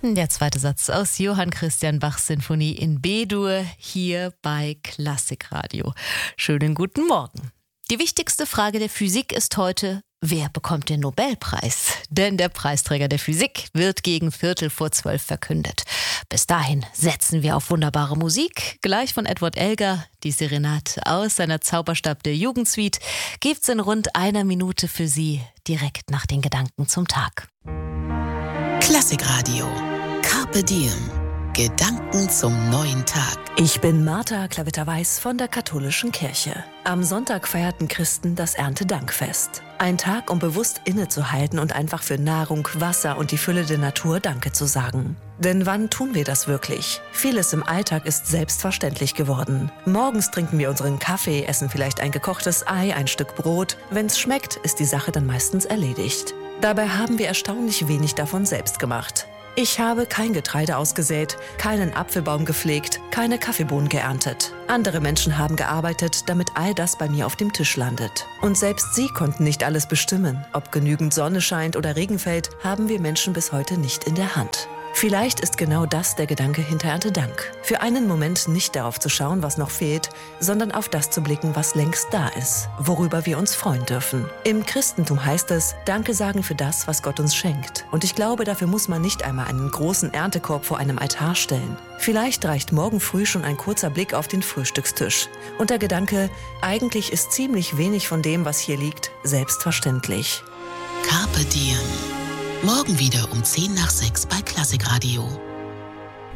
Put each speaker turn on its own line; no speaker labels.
Der zweite Satz aus Johann Christian Bachs Sinfonie in B-Dur hier bei Klassikradio. Schönen guten Morgen. Die wichtigste Frage der Physik ist heute: Wer bekommt den Nobelpreis? Denn der Preisträger der Physik wird gegen 11:45 verkündet. Bis dahin setzen wir auf wunderbare Musik. Gleich von Edward Elgar, die Serenade aus seiner Zauberstab der Jugendsuite, gibt's in rund einer Minute für Sie direkt nach den Gedanken zum Tag.
Klassikradio. Carpe Diem. Gedanken zum neuen Tag.
Ich bin Martha Klavitter-Weiß von der Katholischen Kirche. Am Sonntag feierten Christen das Erntedankfest. Ein Tag, um bewusst innezuhalten und einfach für Nahrung, Wasser und die Fülle der Natur Danke zu sagen. Denn wann tun wir das wirklich? Vieles im Alltag ist selbstverständlich geworden. Morgens trinken wir unseren Kaffee, essen vielleicht ein gekochtes Ei, ein Stück Brot. Wenn's schmeckt, ist die Sache dann meistens erledigt. Dabei haben wir erstaunlich wenig davon selbst gemacht. Ich habe kein Getreide ausgesät, keinen Apfelbaum gepflegt, keine Kaffeebohnen geerntet. Andere Menschen haben gearbeitet, damit all das bei mir auf dem Tisch landet. Und selbst sie konnten nicht alles bestimmen. Ob genügend Sonne scheint oder Regen fällt, haben wir Menschen bis heute nicht in der Hand. Vielleicht ist genau das der Gedanke hinter Erntedank. Für einen Moment nicht darauf zu schauen, was noch fehlt, sondern auf das zu blicken, was längst da ist, worüber wir uns freuen dürfen. Im Christentum heißt es, Danke sagen für das, was Gott uns schenkt. Und ich glaube, dafür muss man nicht einmal einen großen Erntekorb vor einem Altar stellen. Vielleicht reicht morgen früh schon ein kurzer Blick auf den Frühstückstisch. Und der Gedanke, eigentlich ist ziemlich wenig von dem, was hier liegt, selbstverständlich.
Carpe Diem. Morgen wieder um 5:50 bei Klassikradio.